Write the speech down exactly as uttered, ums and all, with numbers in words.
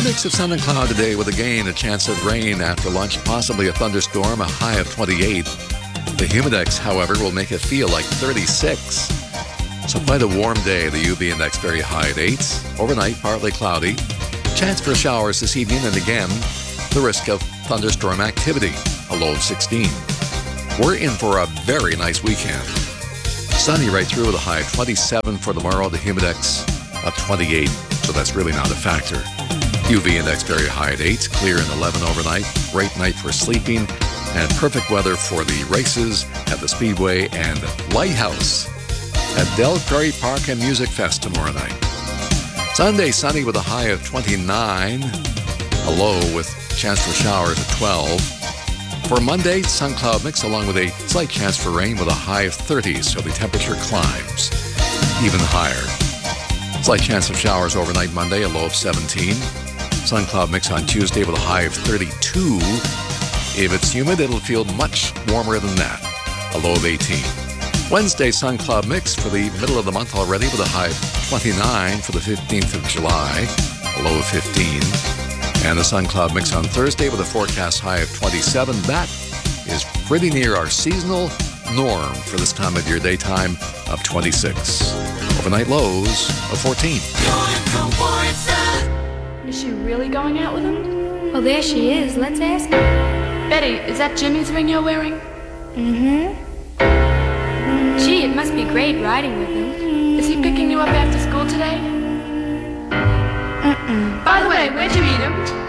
Mix of sun and cloud today with again a chance of rain after lunch, possibly a thunderstorm, a high of twenty-eight. The humidex, however, will make it feel like thirty-six. So quite a warm day. The U V index very high at eight. Overnight, partly cloudy. Chance for showers this evening, and again, the risk of thunderstorm activity, a low of sixteen. We're in for a very nice weekend. Sunny right through with a high of twenty-seven for tomorrow. The humidex of twenty-eight, so that's really not a factor. U V index very high at eight, clear and eleven overnight. Great night for sleeping, and perfect weather for the races at the Speedway and Lighthouse at Del Prairie Park and Music Fest tomorrow night. Sunday, sunny with a high of twenty-nine, a low with chance for showers at twelve. For Monday, sun cloud mix along with a slight chance for rain with a high of thirty, so the temperature climbs even higher. Slight chance of showers overnight Monday, a low of seventeen. Sun cloud mix on Tuesday with a high of thirty-two. If it's humid, it'll feel much warmer than that, a low of eighteen. Wednesday, sun cloud mix for the middle of the month already with a high of twenty-nine for the fifteenth of July, a low of fifteen. And the sun cloud mix on Thursday with a forecast high of twenty-seven. That is pretty near our seasonal norm for this time of year, daytime of twenty-six. Overnight lows of fourteen. Is she really going out with him? Well, there she is. Let's ask her. Betty, is that Jimmy's ring you're wearing? Mm-hmm. Gee, it must be great riding with him. Is he picking you up after school today? Mm-mm. By the way, where'd you meet him?